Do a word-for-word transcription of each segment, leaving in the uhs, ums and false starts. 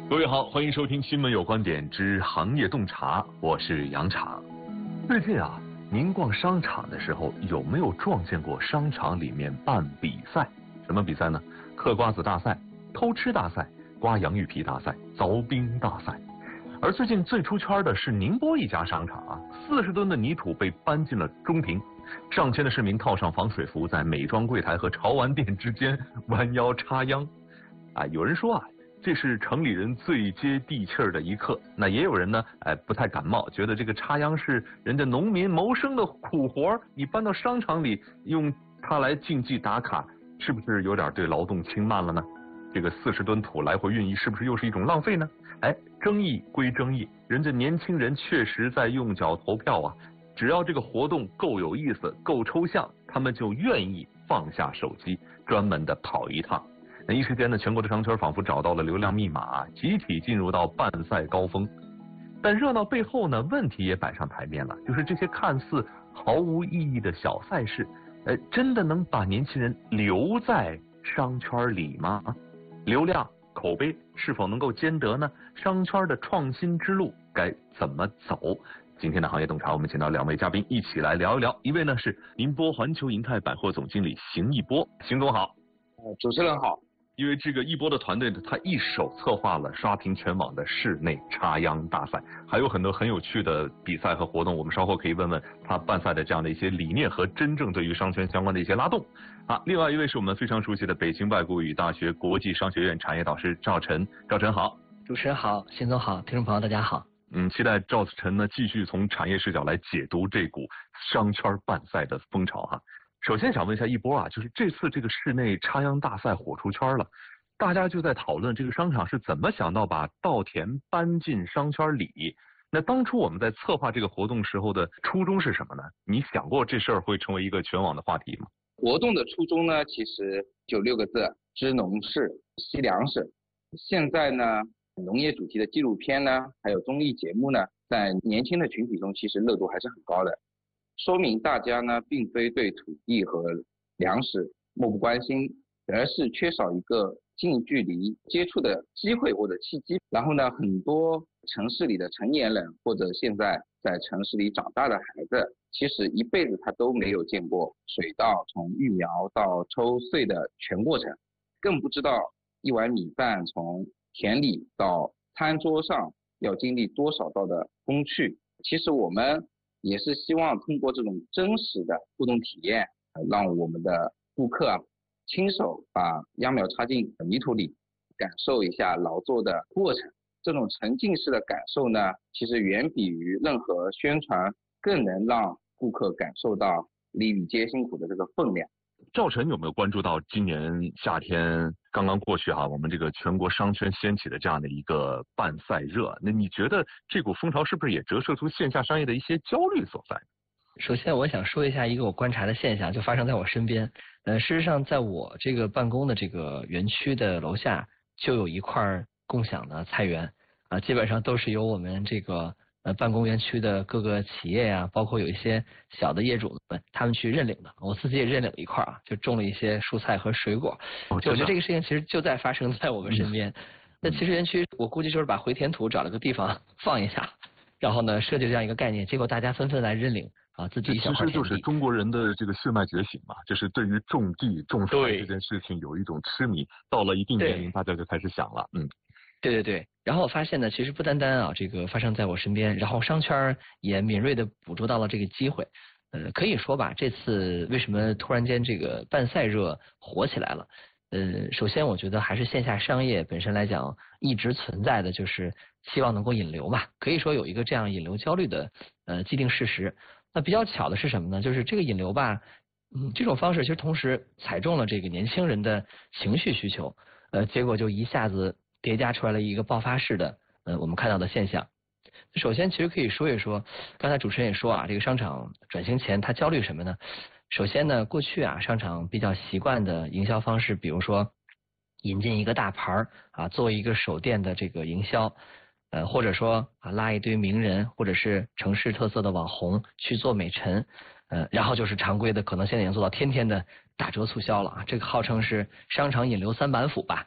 各位好，欢迎收听《新闻有观点之行业洞察》，我是杨常。最近啊，您逛商场的时候有没有撞见过商场里面办比赛？什么比赛呢？嗑瓜子大赛、偷吃大赛、刮洋芋皮大赛、凿冰大赛。而最近最出圈的是宁波一家商场啊，四十吨的泥土被搬进了中庭，上千的市民套上防水服，在美妆柜台和潮玩店之间弯腰插秧。啊，有人说啊，这是城里人最接地气儿的一刻。那也有人呢，哎，不太感冒，觉得这个插秧是人家农民谋生的苦活，你搬到商场里用它来竞技打卡，是不是有点对劳动轻慢了呢？这个四十吨土来回运移，是不是又是一种浪费呢？哎，争议归争议，人家年轻人确实在用脚投票啊。只要这个活动够有意思、够抽象，他们就愿意放下手机，专门的跑一趟。那一时间呢，全国的商圈仿佛找到了流量密码，集体进入到办赛高峰。但热闹背后呢，问题也摆上台面了，就是这些看似毫无意义的小赛事，呃，真的能把年轻人留在商圈里吗？流量、口碑是否能够兼得呢？商圈的创新之路该怎么走？今天的行业洞察，我们请到两位嘉宾一起来聊一聊。一位呢是宁波环球银泰百货总经理邢一波，邢总好。 呃，主持人好。 因为这个一波的团队呢，他一手策划了刷屏全网的室内插秧大赛，还有很多很有趣的比赛和活动，我们稍后可以问问他办赛的这样的一些理念和真正对于商圈相关的一些拉动。啊，另外一位是我们非常熟悉的北京外国语大学国际商学院产业导师赵晨，赵晨好。 主持人好，邢总好，听众朋友大家好。 嗯，期待赵晨呢继续从产业视角来解读这股商圈办赛的风潮哈。首先想问一下一波啊，就是这次这个室内插秧大赛火出圈了，大家就在讨论这个商场是怎么想到把稻田搬进商圈里。那当初我们在策划这个活动时候的初衷是什么呢？你想过这事儿会成为一个全网的话题吗？ 活动的初衷呢，其实就六个字：知农事，惜粮食。现在呢，农业主题的纪录片呢，还有综艺节目呢，在年轻的群体中其实热度还是很高的。说明大家呢，并非对土地和粮食漠不关心，而是缺少一个近距离接触的机会或者契机。然后呢，很多城市里的成年人或者现在在城市里长大的孩子，其实一辈子他都没有见过水稻从育苗到抽穗的全过程，更不知道一碗米饭从田里到餐桌上要经历多少道的工序。其实我们也是希望通过这种真实的互动体验，让我们的顾客啊亲手把秧苗插进泥土里，感受一下劳作的过程。这种沉浸式的感受呢，其实远比于任何宣传更能让顾客感受到粒粒皆辛苦的这个分量。 赵晨有没有关注到今年夏天刚刚过去哈、啊，我们这个全国商圈掀起的这样的一个办赛热？那你觉得这股风潮是不是也折射出线下商业的一些焦虑所在？ 首先我想说一下一个我观察的现象，就发生在我身边。呃，事实上在我这个办公的这个园区的楼下就有一块共享的菜园啊，基本上都是由我们这个呃办公园区的各个企业呀、啊，包括有一些小的业主们，他们去认领的。我自己也认领一块啊，就种了一些蔬菜和水果。 哦、 我觉得这个事情其实就在发生在我们身边。嗯、那其实园区我估计就是把回填土找了个地方放一下，然后呢设计这样一个概念，结果大家纷纷来认领啊，自己一小块田地。 其实就是中国人的这个血脉觉醒嘛，就是对于种地种菜这件事情有一种痴迷，到了一定年龄大家就开始想了，嗯。 对对对，然后我发现呢，其实不单单啊，这个发生在我身边，然后商圈也敏锐的捕捉到了这个机会。呃，可以说吧，这次为什么突然间这个办赛热火起来了？呃，首先我觉得还是线下商业本身来讲一直存在的就是希望能够引流嘛，可以说有一个这样引流焦虑的呃既定事实。那比较巧的是什么呢？就是这个引流吧，嗯，这种方式其实同时踩中了这个年轻人的情绪需求，呃，结果就一下子叠加出来了一个爆发式的呃我们看到的现象。首先其实可以说一说，刚才主持人也说啊，这个商场转型前它焦虑什么呢？首先呢，过去啊商场比较习惯的营销方式，比如说引进一个大牌啊，做一个手店的这个营销，呃或者说啊拉一堆名人或者是城市特色的网红去做美陈，呃然后就是常规的，可能现在已经做到天天的打折促销了啊，这个号称是商场引流三板斧吧。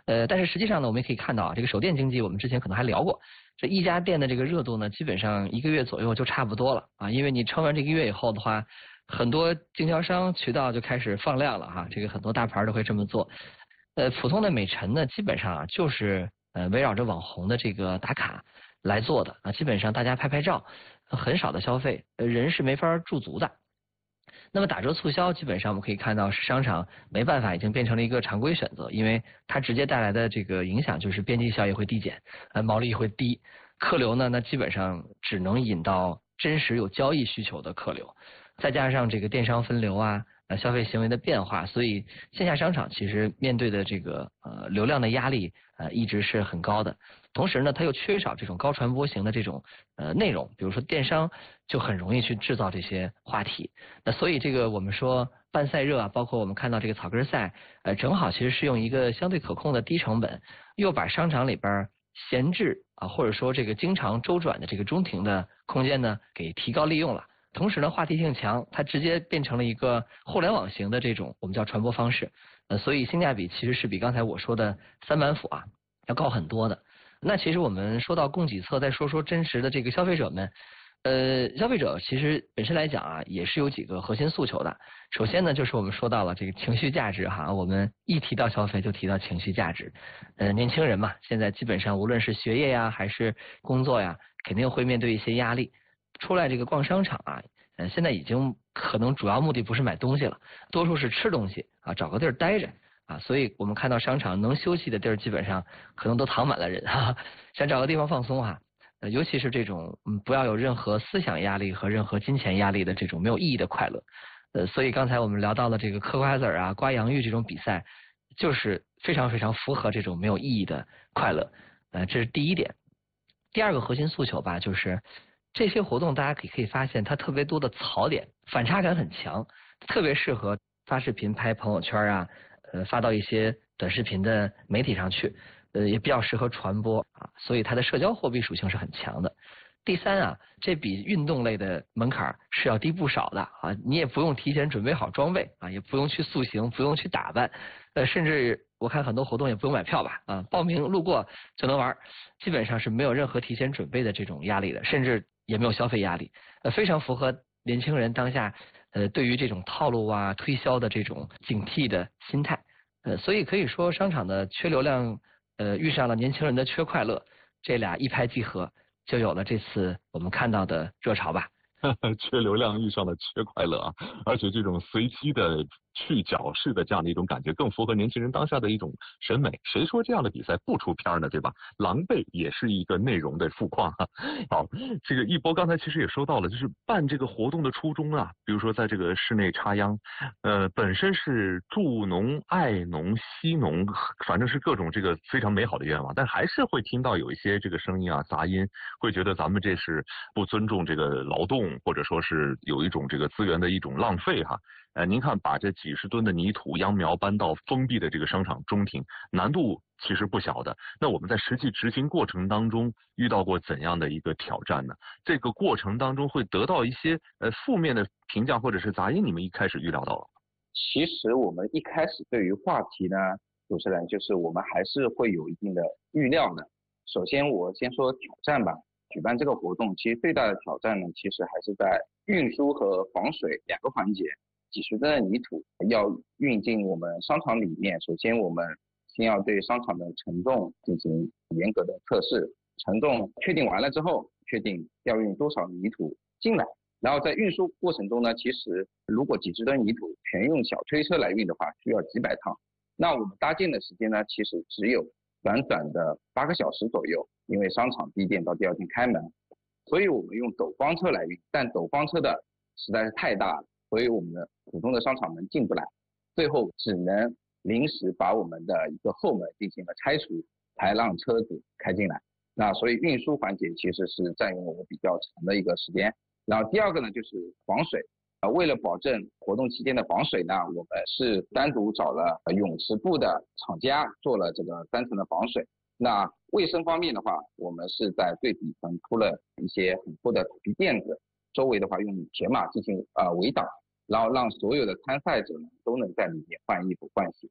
呃，但是实际上呢，我们也可以看到啊，这个手电经济我们之前可能还聊过，这一家店的这个热度呢，基本上一个月左右就差不多了啊，因为你撑完这个月以后的话，很多经销商渠道就开始放量了哈，这个很多大牌都会这么做。呃，普通的美陈呢，基本上啊就是呃围绕着网红的这个打卡来做的啊，基本上大家拍拍照，很少的消费，呃人是没法驻足的。那么打折促销，基本上我们可以看到是商场没办法，已经变成了一个常规选择，因为它直接带来的这个影响就是边际效益会递减，呃，毛利会低，客流呢，那基本上只能引到真实有交易需求的客流，再加上这个电商分流啊，呃，消费行为的变化，所以线下商场其实面对的这个呃流量的压力呃一直是很高的。同时呢，它又缺少这种高传播型的这种呃内容，比如说电商就很容易去制造这些话题。那所以这个我们说办赛热啊，包括我们看到这个草根赛，呃，正好其实是用一个相对可控的低成本，又把商场里边闲置啊，或者说这个经常周转的这个中庭的空间呢，给提高利用了。同时呢，话题性强，它直接变成了一个互联网型的这种我们叫传播方式，呃，所以性价比其实是比刚才我说的三板斧啊要高很多的。那其实我们说到供给侧，再说说真实的这个消费者们，呃，消费者其实本身来讲啊，也是有几个核心诉求的。首先呢，就是我们说到了这个情绪价值哈，我们一提到消费就提到情绪价值。呃，年轻人嘛，现在基本上无论是学业呀还是工作呀，肯定会面对一些压力。出来这个逛商场啊，呃，现在已经可能主要目的不是买东西了，多数是吃东西啊，找个地儿待着。啊，所以我们看到商场能休息的地儿，基本上可能都躺满了人哈，想找个地方放松哈，呃，尤其是这种嗯不要有任何思想压力和任何金钱压力的这种没有意义的快乐，呃，所以刚才我们聊到了这个嗑瓜子儿啊、刮洋芋这种比赛，就是非常非常符合这种没有意义的快乐，呃，这是第一点。第二个核心诉求吧，就是这些活动大家可以可以发现它特别多的槽点，反差感很强，特别适合发视频、拍朋友圈啊。呃，发到一些短视频的媒体上去，呃，也比较适合传播啊，所以它的社交货币属性是很强的。第三啊，这比运动类的门槛是要低不少的啊，你也不用提前准备好装备啊，也不用去塑形，不用去打扮，呃，甚至我看很多活动也不用买票吧，啊，报名路过就能玩，基本上是没有任何提前准备的这种压力的，甚至也没有消费压力，呃，非常符合年轻人当下呃对于这种套路啊推销的这种警惕的心态，呃，所以可以说商场的缺流量，呃，遇上了年轻人的缺快乐，这俩一拍即合，就有了这次我们看到的热潮吧。 缺流量遇上了缺快乐啊，而且这种随机的去角式的这样的一种感觉，更符合年轻人当下的一种审美。谁说这样的比赛不出片呢？对吧？狼狈也是一个内容的富矿哈。好，这个一波刚才其实也说到了，就是办这个活动的初衷啊，比如说在这个室内插秧，呃，本身是助农、爱农、惜农，反正是各种这个非常美好的愿望，但还是会听到有一些这个声音啊、杂音，会觉得咱们这是不尊重这个劳动。或者说是有一种这个资源的一种浪费哈，呃，您看把这几十吨的泥土秧苗搬到封闭的这个商场中庭，难度其实不小的。那我们在实际执行过程当中遇到过怎样的一个挑战呢？这个过程当中会得到一些呃负面的评价或者是杂音，你们一开始预料到了？ 其实我们一开始对于话题呢，主持人就是我们还是会有一定的预料的。首先我先说挑战吧。举办这个活动，其实最大的挑战呢，其实还是在运输和防水两个环节。几十吨的泥土要运进我们商场里面，首先我们先要对商场的承重进行严格的测试，承重确定完了之后，确定要运多少泥土进来。然后在运输过程中呢，其实如果几十吨泥土全用小推车来运的话，需要几百趟。那我们搭建的时间呢，其实只有短短的八个小时左右。因为商场第一天到第二天开门，所以我们用斗方车来运，但斗方车的实在是太大了，所以我们的普通的商场门进不来，最后只能临时把我们的一个后门进行了拆除，才让车子开进来。那所以运输环节其实是占用了我比较长的一个时间。然后第二个呢就是防水，呃，为了保证活动期间的防水呢，我们是单独找了泳池部的厂家做了这个三层的防水。那卫生方面的话，我们是在最底层铺了一些很厚的土皮垫子，周围的话用铁马进行呃围挡，然后让所有的参赛者呢都能在里面换衣服换洗。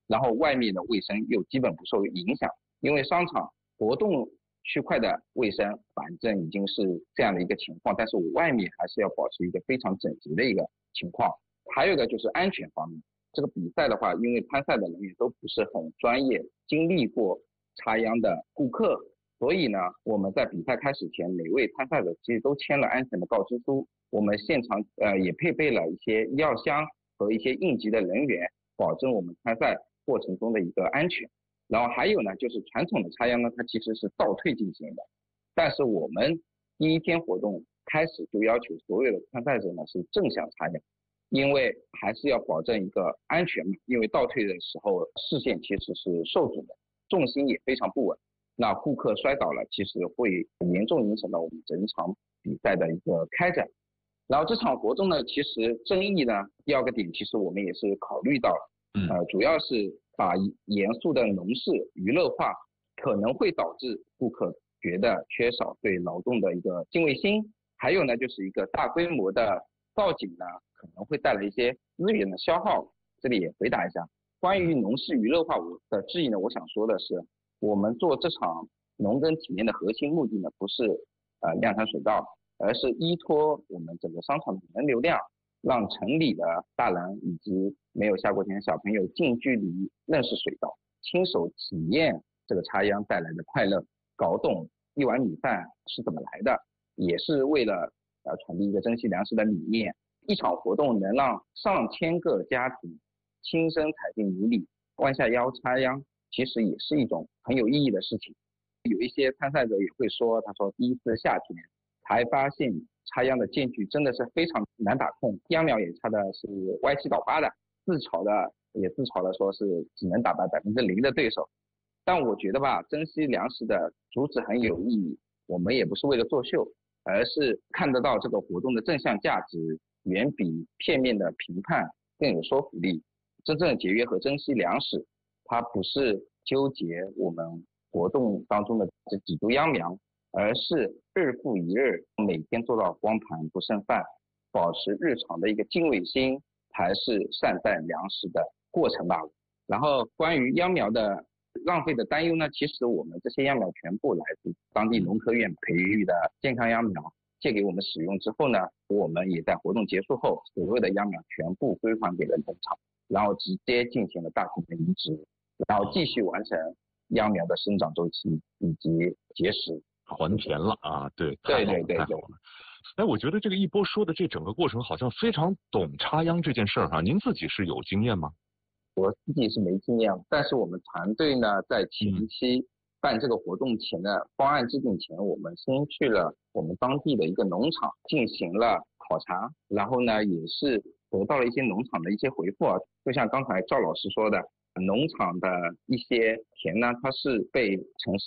然后外面的卫生又基本不受影响，因为商场活动区块的卫生反正已经是这样的一个情况，但是我外面还是要保持一个非常整洁的一个情况。还有一个就是安全方面，这个比赛的话，因为参赛的人员都不是很专业，经历过插秧的顾客，所以呢，我们在比赛开始前，每位参赛者其实都签了安全的告知书。我们现场呃也配备了一些医药箱和一些应急的人员，保证我们参赛过程中的一个安全。然后还有呢，就是传统的插秧呢，它其实是倒退进行的，但是我们第一天活动开始就要求所有的参赛者呢是正向插秧，因为还是要保证一个安全嘛，因为倒退的时候视线其实是受阻的，重心也非常不稳，那顾客摔倒了，其实会严重影响到我们整场比赛的一个开展。然后这场活动呢，其实争议呢，第二个点其实我们也是考虑到了，呃，主要是把严肃的农事娱乐化，可能会导致顾客觉得缺少对劳动的一个敬畏心，还有呢，就是一个大规模的造景呢，可能会带来一些资源的消耗。这里也回答一下关于农事娱乐化我的质疑呢，我想说的是，我们做这场农耕体验的核心目的呢，不是呃量产水稻，而是依托我们整个商场的人流量，让城里的大人以及没有下过田的小朋友近距离认识水稻，亲手体验这个插秧带来的快乐，搞懂一碗米饭是怎么来的，也是为了呃传递一个珍惜粮食的理念。一场活动能让上千个家庭亲身踩进泥里，弯下腰插秧，其实也是一种很有意义的事情。有一些参赛者也会说，他说第一次夏天才发现插秧的间距真的是非常难把控，秧苗也插的是歪七倒八的，自嘲的也自嘲的说是只能打败百分之零的对手。但我觉得吧，珍惜粮食的主旨很有意义，我们也不是为了作秀，而是看得到这个活动的正向价值远比片面的评判更有说服力。真正的节约和珍惜粮食，它不是纠结我们活动当中的这几株秧苗，而是日复一日，每天做到光盘不剩饭，保持日常的一个敬畏心，才是善待粮食的过程吧。然后关于秧苗的浪费的担忧呢，其实我们这些秧苗全部来自当地农科院培育的健康秧苗，借给我们使用之后呢，我们也在活动结束后，所有的秧苗全部归还给了农场，然后直接进行了大型的移植，然后继续完成秧苗的生长周期以及结实还田了啊。对， 对对对对。 哎，我觉得这个一波说的这整个过程好像非常懂插秧这件事儿哈，您自己是有经验吗？ 我自己是没经验，但是我们团队呢，在前期办这个活动前的方案制定前，我们先去了我们当地的一个农场进行了考察，然后呢，也是得到了一些农场的一些回复啊，就像刚才赵老师说的，农场的一些田呢，它是被城市